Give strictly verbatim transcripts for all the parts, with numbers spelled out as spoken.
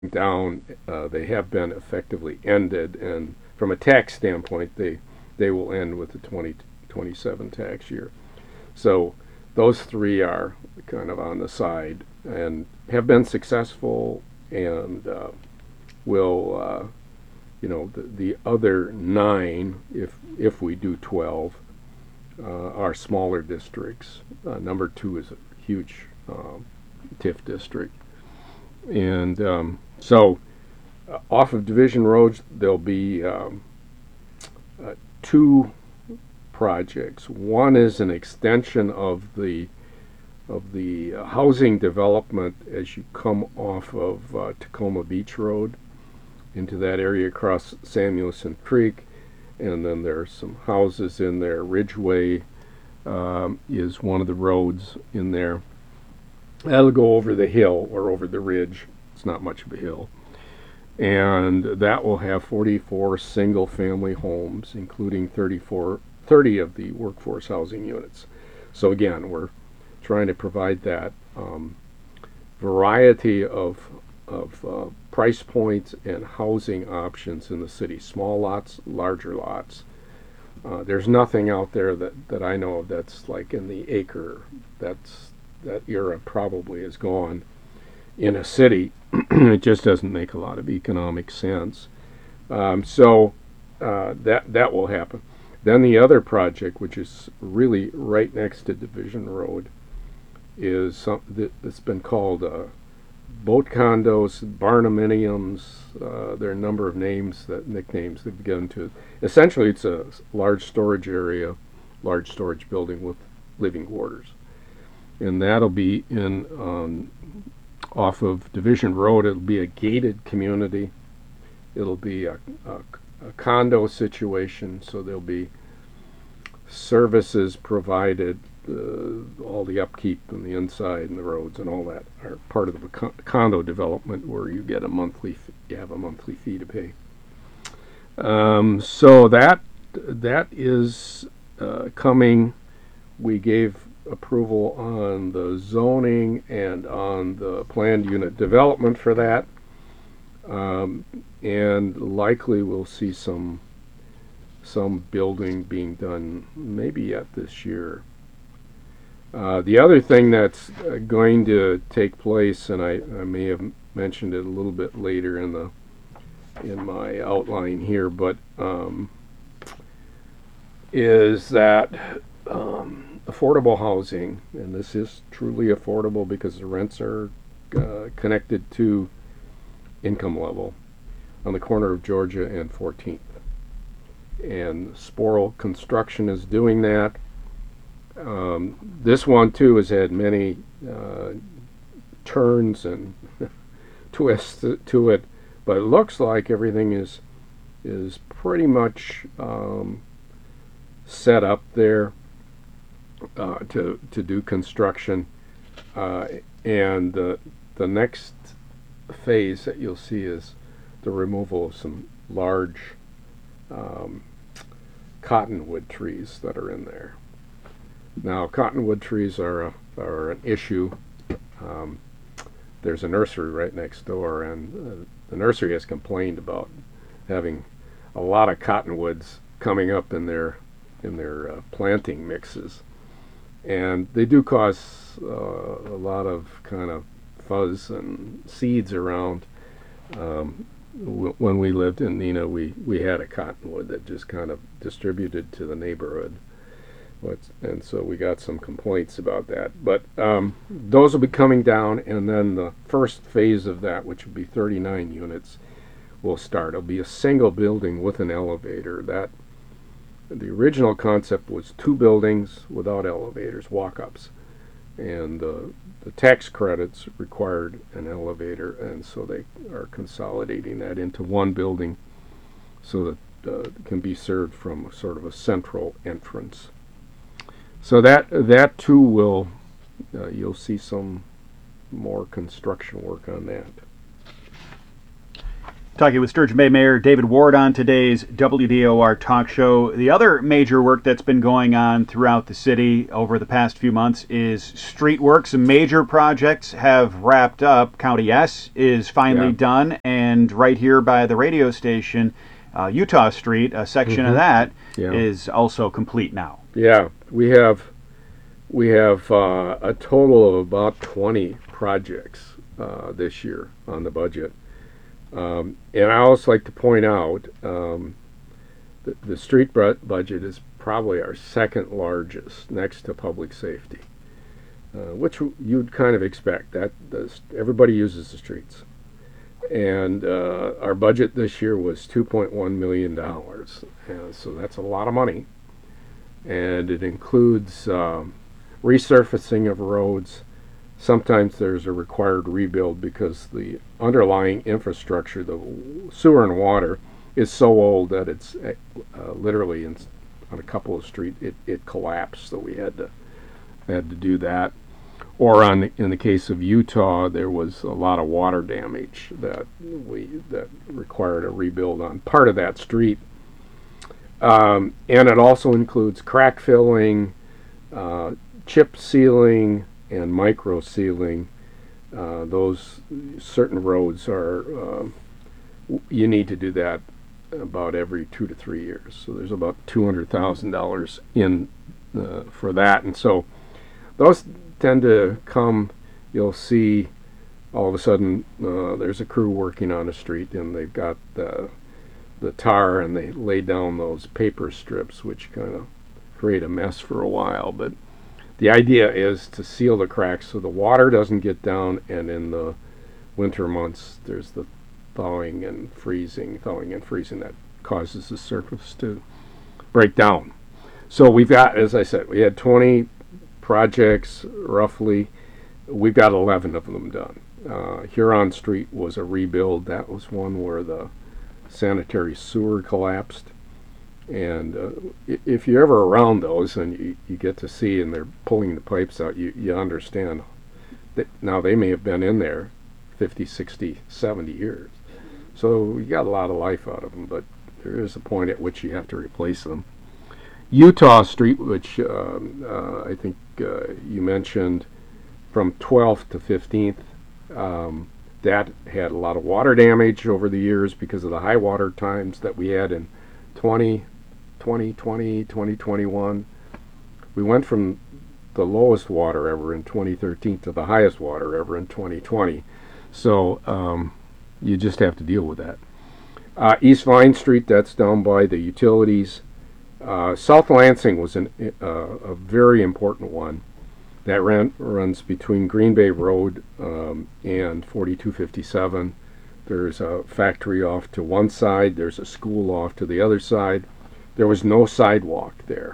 down. Uh, they have been effectively ended, and from a tax standpoint, they they will end with the twenty twenty-seven tax year. So those three are kind of on the side and have been successful, and uh, will uh, you know the, the other nine, if if we do twelve, uh, are smaller districts. Uh, number two is a huge um, TIF district, and um, so uh, off of Division Roads there'll be um, uh, two projects. One is an extension of the of the uh, housing development as you come off of uh, Tacoma Beach Road into that area across Samuelson Creek, and then there's some houses in there. Ridgeway um, is one of the roads in there. That'll go over the hill or over the ridge. It's not much of a hill. And that will have forty-four single-family homes, including thirty-four, thirty of the workforce housing units. So again, we're trying to provide that um, variety of of uh, price points and housing options in the city. Small lots, larger lots. Uh, there's nothing out there that, that I know of that's like in the acre. That's that era probably is gone in a city. It just doesn't make a lot of economic sense. Um, so uh, that that will happen. Then the other project, which is really right next to Division Road, is something that's been called uh, boat condos, barnuminiums. Uh, there are a number of names, that nicknames they've given to it. Essentially, it's a large storage area, large storage building with living quarters, and that'll be in um, off of Division Road. It'll be a gated community. It'll be a, a, a condo situation, so there'll be services provided. Uh, all the upkeep and the inside and the roads and all that are part of the con- condo development, where you get a monthly, f- you have a monthly fee to pay. Um, so that that is uh, coming. We gave approval on the zoning and on the planned unit development for that, um, and likely we'll see some some building being done maybe yet this year. Uh, the other thing that's uh, going to take place, and I, I may have mentioned it a little bit later in the in my outline here, but um, is that um, affordable housing, and this is truly affordable because the rents are uh, connected to income level, on the corner of Georgia and fourteenth. And Sporl Construction is doing that. Um, this one too has had many uh, turns and twists to it, but it looks like everything is is pretty much um, set up there uh, to to do construction. Uh, and the the next phase that you'll see is the removal of some large um, cottonwood trees that are in there. Now, cottonwood trees are a, are an issue. Um, there's a nursery right next door, and uh, the nursery has complained about having a lot of cottonwoods coming up in their in their uh, planting mixes, and they do cause uh, a lot of kind of fuzz and seeds around. Um, w- when we lived in Neenah, we we had a cottonwood that just kind of distributed to the neighborhood. And so we got some complaints about that. But um, those will be coming down, and then the first phase of that, which will be thirty-nine units, will start. It'll be a single building with an elevator. That the original concept was two buildings without elevators, walk-ups, and uh, the tax credits required an elevator, and so they are consolidating that into one building so that uh, it can be served from sort of a central entrance. So that that too will uh, you'll see some more construction work on that. Talking with Sturgeon Bay Mayor David Ward on today's W D O R talk show. The other major work that's been going on throughout the city over the past few months is street work. Some major projects have wrapped up. County S is finally Yeah. done, and right here by the radio station, uh, Utah Street, a section Mhm. of that Yeah. is also complete now. Yeah, we have we have uh, a total of about twenty projects uh, this year on the budget. Um, and I also like to point out um, the, the street bu- budget is probably our second largest, next to public safety, uh, which you'd kind of expect. That does, everybody uses the streets, and uh, our budget this year was two point one million dollars, uh, so that's a lot of money, and it includes um, resurfacing of roads. Sometimes there's a required rebuild because the underlying infrastructure, the sewer and water, is so old that it's uh, literally in, on a couple of streets it, it collapsed. So we had to had to do that. Or on the, in the case of Utah, there was a lot of water damage that we that required a rebuild on part of that street. Um, and it also includes crack filling, uh, chip sealing, and micro sealing. Uh, those certain roads are um, you need to do that about every two to three years. So there's about two hundred thousand dollars in uh, for that, and so those tend to come. You'll see all of a sudden uh, there's a crew working on a street, and they've got the the tar, and they lay down those paper strips, which kind of create a mess for a while, but the idea is to seal the cracks so the water doesn't get down, and in the winter months there's the thawing and freezing, thawing and freezing that causes the surface to break down. So we've got, as I said, we had twenty projects roughly. We've got eleven of them done. Uh, Huron Street was a rebuild. That was one where the sanitary sewer collapsed. And uh, if you're ever around those and you, you get to see and they're pulling the pipes out, you, you understand that now they may have been in there fifty, sixty, seventy years. So you got a lot of life out of them, but there is a point at which you have to replace them. Utah Street, which um, uh, I think uh, you mentioned, from twelfth to fifteenth, um, that had a lot of water damage over the years because of the high water times that we had in twenty twenty, twenty twenty-one. We went from the lowest water ever in twenty thirteen to the highest water ever in twenty twenty. So um, you just have to deal with that. Uh, East Vine Street, that's down by the utilities. Uh, South Lansing was an, uh, a very important one. That ran, runs between Green Bay Road um, and forty-two fifty-seven. There's a factory off to one side. There's a school off to the other side. There was no sidewalk there.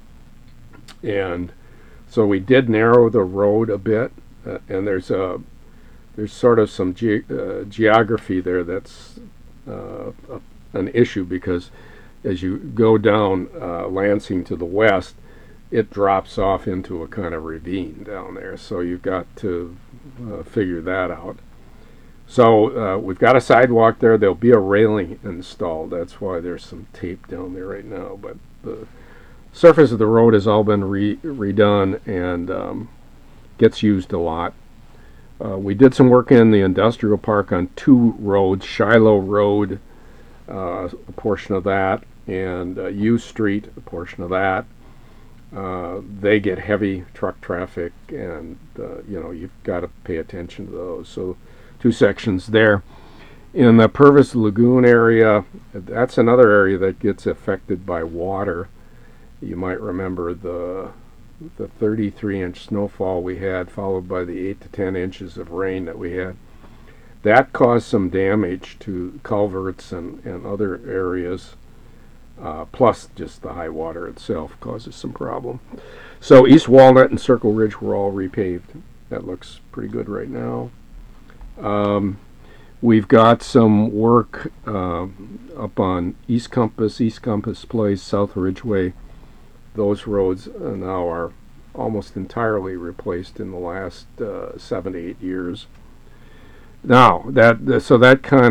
And so we did narrow the road a bit. Uh, and there's a there's sort of some ge- uh, geography there that's uh, a, an issue, because as you go down uh, Lansing to the west, it drops off into a kind of ravine down there. So you've got to uh, figure that out. So uh, we've got a sidewalk there. There'll be a railing installed. That's why there's some tape down there right now. But the surface of the road has all been re- redone and um, gets used a lot. Uh, we did some work in the industrial park on two roads, Shiloh Road, uh, a portion of that, and uh, U Street, a portion of that. Uh, they get heavy truck traffic, and uh, you know, you've got to pay attention to those. So two sections there. In the Purvis Lagoon area, that's another area that gets affected by water. You might remember the the thirty-three inch snowfall we had, followed by the eight to ten inches of rain that we had. That caused some damage to culverts and, and other areas. Uh, plus just the high water itself causes some problem. So East Walnut and Circle Ridge were all repaved. That looks pretty good right now. Um, we've got some work uh, up on East Compass, East Compass Place, South Ridgeway. Those roads uh, now are almost entirely replaced in the last uh, seven to eight years. Now that so that kind of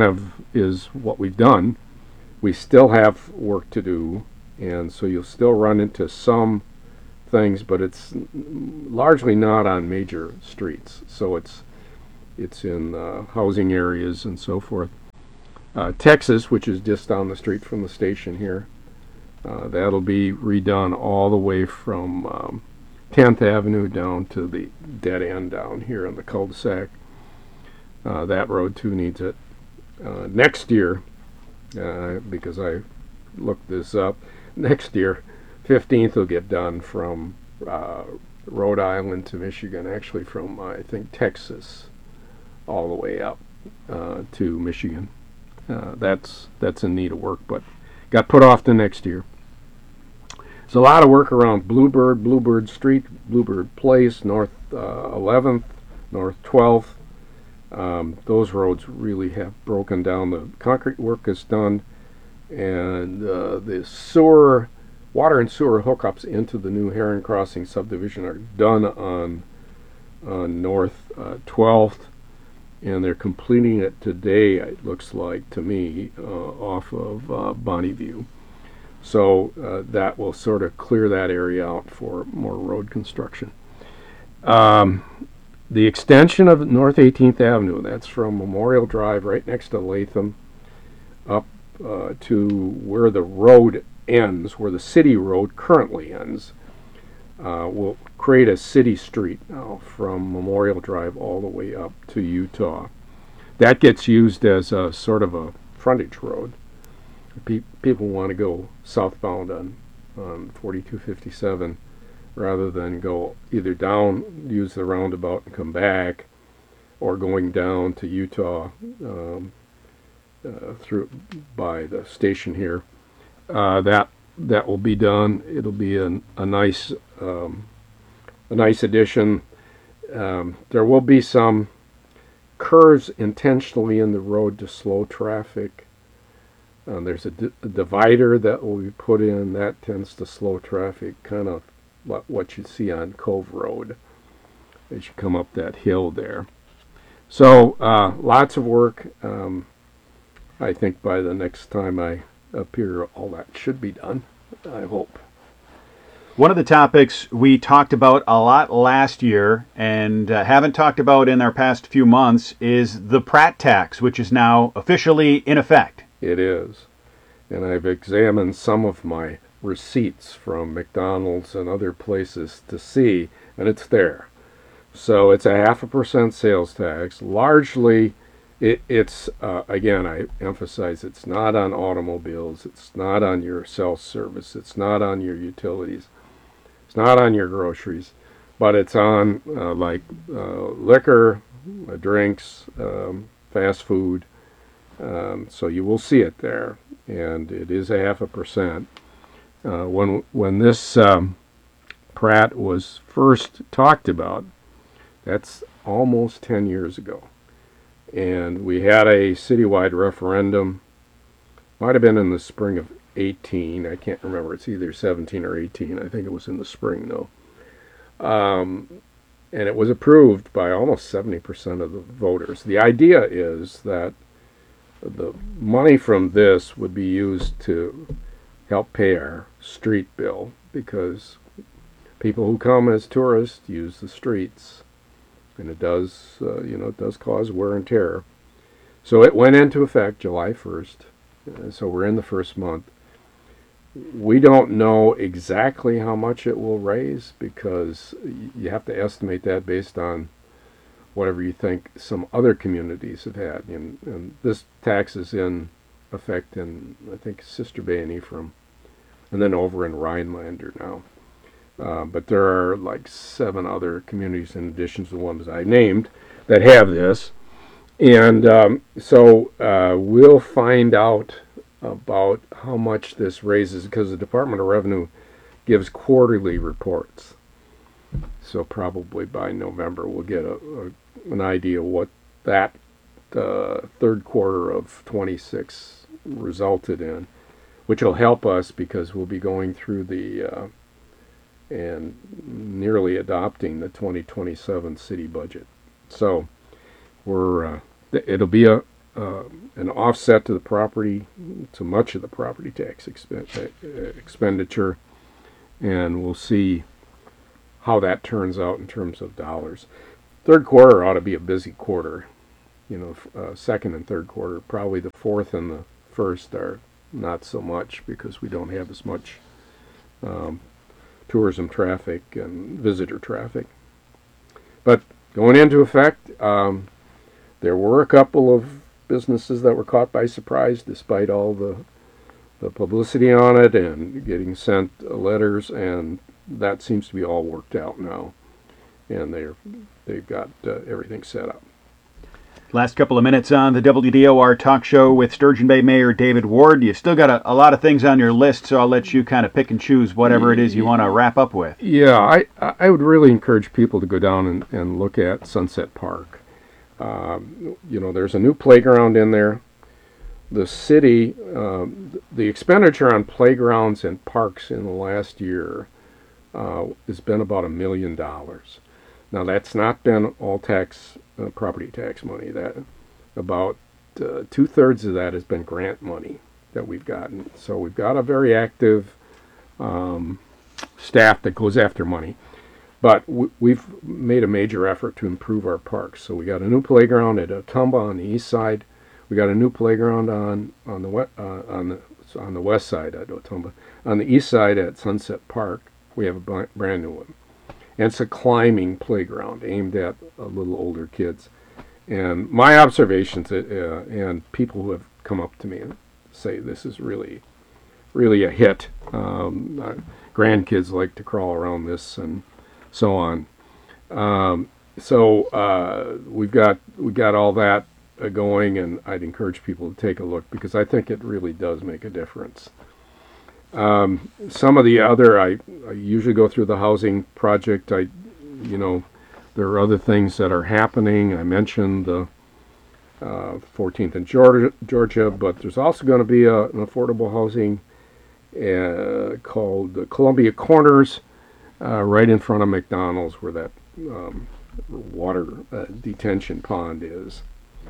is what we've done. We still have work to do, and so you'll still run into some things, but it's largely not on major streets. So it's it's in uh, housing areas and so forth. Uh, Texas, which is just down the street from the station here, uh, that'll be redone all the way from um, tenth Avenue down to the dead end down here in the cul-de-sac. Uh, that road too needs it. Uh, next year, uh, because I looked this up, next year, fifteenth will get done from uh, Rhode Island to Michigan, actually from, uh, I think, Texas all the way up uh, to Michigan. Uh, that's that's in need of work, but got put off to next year. There's a lot of work around Bluebird, Bluebird Street, Bluebird Place, North uh, eleventh, North twelfth. Um, those roads really have broken down. The concrete work is done, and uh, the sewer, water and sewer hookups into the new Heron Crossing subdivision are done on, on North uh, twelfth, and they're completing it today, it looks like to me, uh, off of uh, Bonneview. So uh, that will sort of clear that area out for more road construction. Um, The extension of North eighteenth Avenue, that's from Memorial Drive right next to Latham up uh, to where the road ends, where the city road currently ends, uh, will create a city street now from Memorial Drive all the way up to Utah. That gets used as a sort of a frontage road. Pe- people want to go southbound on, on forty-two fifty-seven rather than go either down, use the roundabout and come back, or going down to Utah um, uh, through by the station here. Uh, that that will be done. It'll be a, a nice um, a nice addition. Um, there will be some curves intentionally in the road to slow traffic. Uh, there's a, di- a divider that will be put in that tends to slow traffic, kind of what you see on Cove Road as you come up that hill there. So uh, lots of work. Um, I think by the next time I appear, all that should be done, I hope. One of the topics we talked about a lot last year and uh, haven't talked about in our past few months is the Pratt tax, which is now officially in effect. It is. And I've examined some of my receipts from McDonald's and other places to see, and it's there. So it's a half a percent sales tax. Largely, it, it's, uh, again, I emphasize it's not on automobiles, it's not on your self-service, it's not on your utilities, it's not on your groceries, but it's on uh, like uh, liquor, uh, drinks, um, fast food. Um, so you will see it there, and it is a half a percent. Uh, when when this um, Pratt was first talked about, that's almost ten years ago, and we had a citywide referendum. Might have been in the spring of eighteen. I can't remember. It's either seventeen or eighteen. I think it was in the spring though. Um, and it was approved by almost seventy percent of the voters. The idea is that the money from this would be used to help pay our street bill, because people who come as tourists use the streets, and it does, uh, you know, it does cause wear and tear. So it went into effect July first, uh, so we're in the first month. We don't know exactly how much it will raise, because you have to estimate that based on whatever you think some other communities have had. And, and this tax is in effect in, I think, Sister Bay and Ephraim, and then over in Rhinelander now. Uh, but there are like seven other communities in addition to the ones I named that have this. And um, so uh, we'll find out about how much this raises, because the Department of Revenue gives quarterly reports. So probably by November we'll get a, a, an idea what that uh, third quarter of twenty-six resulted in, which will help us because we'll be going through the uh, and nearly adopting the twenty twenty-seven city budget. So we're uh, it'll be a uh, an offset to the property, to much of the property tax expen- expenditure, and we'll see how that turns out in terms of dollars. Third quarter ought to be a busy quarter. You know, uh, second and third quarter, probably the fourth and the first are not so much because we don't have as much um, tourism traffic and visitor traffic. But going into effect, um, there were a couple of businesses that were caught by surprise despite all the the publicity on it and getting sent uh, letters, and that seems to be all worked out now, and they're they've got uh, everything set up. Last couple of minutes on the W D O R talk show with Sturgeon Bay Mayor David Ward. You still got a, a lot of things on your list, so I'll let you kind of pick and choose whatever it is you want to wrap up with. Yeah, I, I would really encourage people to go down and, and look at Sunset Park. Um, you know, there's a new playground in there. The city, um, the expenditure on playgrounds and parks in the last year uh, has been about a million dollars. Now, that's not been all tax, uh, property tax money. That about uh, two thirds of that has been grant money that we've gotten. So we've got a very active um, staff that goes after money. But w- we've made a major effort to improve our parks. So we got a new playground at Ottumba on the east side. We got a new playground on on the we- uh, on the on the west side at Ottumba. On the east side at Sunset Park, we have a b- brand new one. And it's a climbing playground aimed at a little older kids. And my observations, uh, and people who have come up to me and say this is really, really a hit. Um, uh, grandkids like to crawl around this and so on. Um, so uh, we've got we got all that uh, going, and I'd encourage people to take a look because I think it really does make a difference. Um, some of the other, I, I usually go through the housing project. I, you know, there are other things that are happening. I mentioned the uh, fourteenth in Georgia, Georgia, but there's also going to be a, an affordable housing uh, called the Columbia Corners, uh, right in front of McDonald's, where that um, water uh, detention pond is.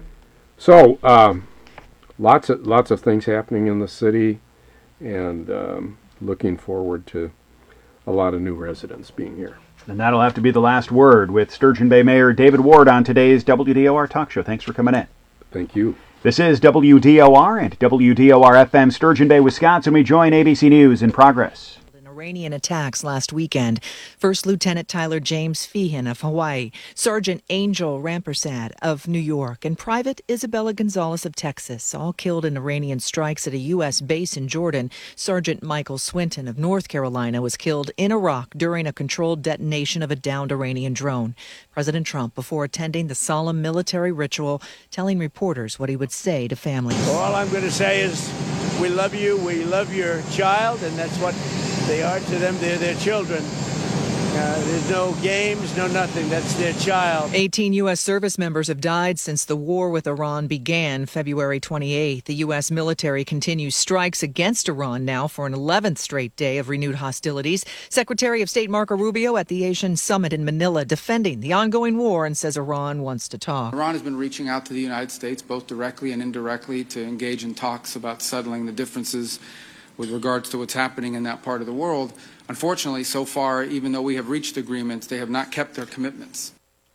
So, um, lots of lots of things happening in the city. And um, looking forward to a lot of new residents being here. And that'll have to be the last word with Sturgeon Bay Mayor David Ward on today's W D O R talk show. Thanks for coming in. Thank you. This is W D O R and W D O R F M Sturgeon Bay, Wisconsin. We join A B C News in progress. Iranian attacks last weekend. First Lieutenant Tyler James Feehan of Hawaii, Sergeant Angel Rampersad of New York, and Private Isabella Gonzalez of Texas, all killed in Iranian strikes at a U S base in Jordan. Sergeant Michael Swinton of North Carolina was killed in Iraq during a controlled detonation of a downed Iranian drone. President Trump, before attending the solemn military ritual, telling reporters what he would say to families. Well, all I'm going to say is we love you, we love your child, and that's what they are to them. They're their children. Uh, there's no games, no nothing. That's their child. eighteen U S service members have died since the war with Iran began February twenty-eighth. The U S military continues strikes against Iran now for an eleventh straight day of renewed hostilities. Secretary of State Marco Rubio at the Asian Summit in Manila defending the ongoing war and says Iran wants to talk. Iran has been reaching out to the United States, both directly and indirectly, to engage in talks about settling the differences with regards to what's happening in that part of the world. Unfortunately, so far, even though we have reached agreements, they have not kept their commitments.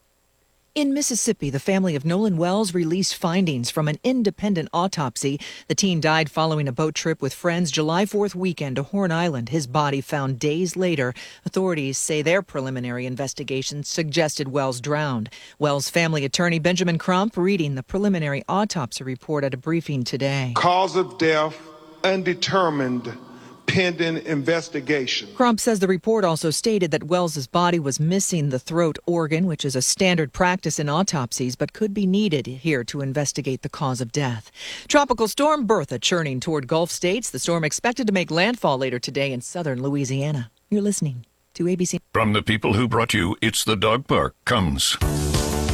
In Mississippi, the family of Nolan Wells released findings from an independent autopsy. The teen died following a boat trip with friends July fourth weekend to Horn Island. His body found days later. Authorities say their preliminary investigation suggested Wells drowned. Wells' family attorney Benjamin Crump reading the preliminary autopsy report at a briefing today. Cause of death undetermined, pending investigation. Crump says the report also stated that Wells's body was missing the throat organ, which is a standard practice in autopsies, but could be needed here to investigate the cause of death. Tropical storm Bertha churning toward Gulf states. The storm expected to make landfall later today in southern Louisiana. You're listening to A B C. From the people who brought you It's the Dog Park comes